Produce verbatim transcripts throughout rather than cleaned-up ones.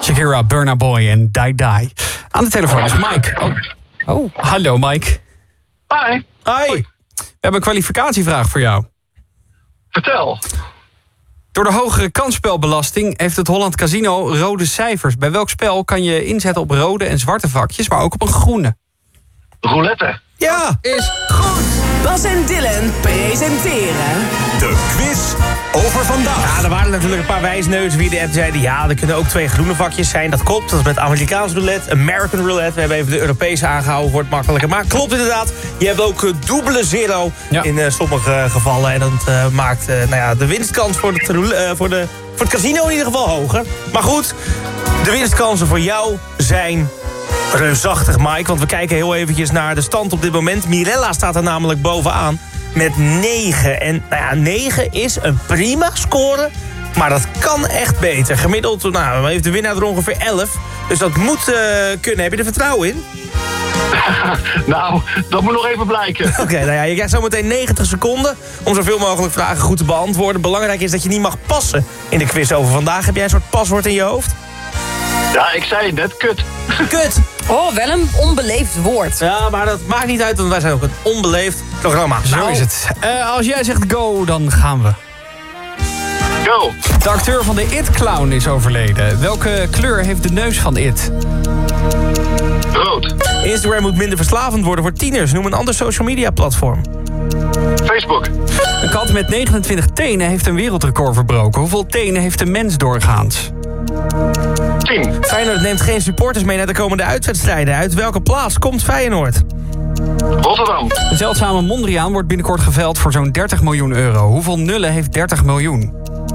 Shakira, Burna Boy en Die Die. Aan de telefoon is Mike. Oh, oh hallo Mike. Hi. Hi. We hebben een kwalificatievraag voor jou. Vertel. Door de hogere kansspelbelasting heeft het Holland Casino rode cijfers. Bij welk spel kan je inzetten op rode en zwarte vakjes, maar ook op een groene? Roulette. Ja, is goed. Bas en Dylan presenteren de quiz over vandaag. Ja, er waren natuurlijk een paar wijsneuzen wie de app zeiden... ja, er kunnen ook twee groene vakjes zijn. Dat klopt, dat is met Amerikaans roulette, American roulette. We hebben even de Europese aangehouden, wordt makkelijker. Maar klopt inderdaad, je hebt ook uh, dubbele zero ja. in uh, sommige uh, gevallen. En dat uh, maakt uh, nou ja, de winstkans voor, het, uh, voor, de, voor het casino in ieder geval hoger. Maar goed, de winstkansen voor jou zijn... reusachtig, Mike, want we kijken heel eventjes naar de stand op dit moment. Mirella staat er namelijk bovenaan met negen. En nou ja, negen is een prima score, maar dat kan echt beter. Gemiddeld, nou, heeft de winnaar er ongeveer elf. Dus dat moet uh, kunnen. Heb je er vertrouwen in? Nou, dat moet nog even blijken. Oké, okay, nou ja, je krijgt zometeen negentig seconden om zoveel mogelijk vragen goed te beantwoorden. Belangrijk is dat je niet mag passen in de quiz over vandaag. Heb jij een soort paswoord in je hoofd? Ja, ik zei het net, kut. Kut. Oh, wel een onbeleefd woord. Ja, maar dat maakt niet uit, want wij zijn ook een onbeleefd programma. Zo nou. is het. Uh, als jij zegt go, dan gaan we. Go. De acteur van de It-clown is overleden. Welke kleur heeft de neus van It? Rood. Instagram moet minder verslavend worden voor tieners. Noem een ander social media platform. Facebook. Een kat met negenentwintig tenen heeft een wereldrecord verbroken. Hoeveel tenen heeft de mens doorgaans? tien. Feyenoord neemt geen supporters mee naar de komende uitwedstrijden. Uit welke plaats komt Feyenoord? Rotterdam. Een zeldzame Mondriaan wordt binnenkort geveild voor zo'n dertig miljoen euro. Hoeveel nullen heeft dertig miljoen?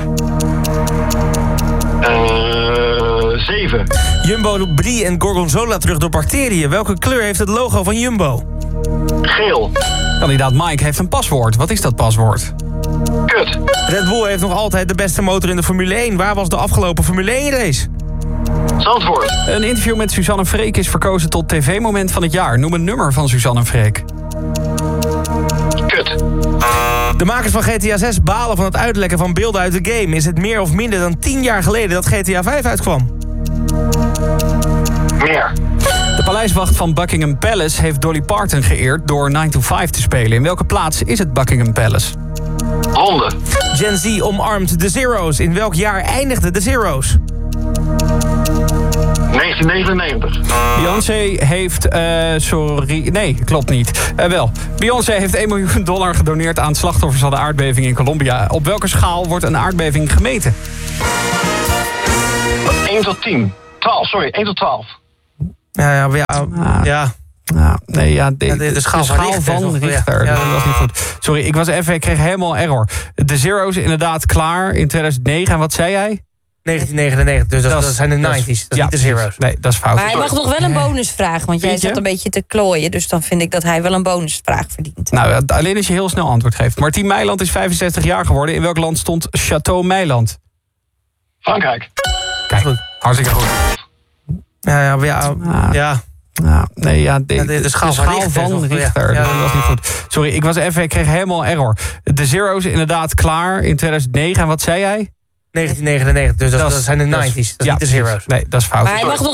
Uh, zeven. Jumbo Brie en Gorgonzola terug door bacteriën. Welke kleur heeft het logo van Jumbo? Geel. Kandidaat Mike heeft een paswoord. Wat is dat paswoord? Kut. Red Bull heeft nog altijd de beste motor in de Formule één. Waar was de afgelopen Formule één race? Zandvoort. Een interview met Suzanne Freek is verkozen tot tv-moment van het jaar. Noem een nummer van Suzanne Freek. Kut. De makers van G T A zes balen van het uitlekken van beelden uit de game. Is het meer of minder dan tien jaar geleden dat G T A vijf uitkwam? Meer. De paleiswacht van Buckingham Palace heeft Dolly Parton geëerd door nine to five te spelen. In welke plaats is het Buckingham Palace? Londen. Gen Z omarmt de Zero's. In welk jaar eindigden de Zero's? negentien negenennegentig. Beyoncé heeft... Uh, sorry... Nee, klopt niet. Uh, wel. Beyoncé heeft één miljoen dollar gedoneerd aan slachtoffers van de aardbeving in Colombia. Op welke schaal wordt een aardbeving gemeten? één tot tien. twaalf, sorry. één tot twaalf. Ja, ja, ja. Ah. ja. Nou, nee, ja, de, ja, de, de schaal, de schaal van van Richter. Richter. Ja. Dat was niet goed. Sorry, ik was even, ik kreeg helemaal error. De Zero's inderdaad klaar in tweeduizend negen. En wat zei jij? negentien negenennegentig, dus dat, dat, dat zijn de dat nineties. Dat is ja, niet de Zero's. Nee, dat is fout. Maar hij mag nog wel een bonusvraag, want jij Vind je? zat een beetje te klooien. Dus dan vind ik dat hij wel een bonusvraag verdient. Nou, alleen als je heel snel antwoord geeft. Martien Meiland is vijfenzestig jaar geworden. In welk land stond Château Meiland? Frankrijk. Kijk, goed. Hartstikke goed. Ja, ja, ja. Ah. ja. Nou, nee, ja, de, ja, de, de schaal, de schaal van van Richter. Richter. Ja. Dat was niet goed. Sorry, ik was even, ik kreeg helemaal error. De Zero's inderdaad klaar in tweeduizend negen. En wat zei jij? negentien negenennegentig, dus dat, dat, dat zijn de dat nineties. Dat is ja, niet de Zero's. Nee, dat is fout. Maar hij mag nog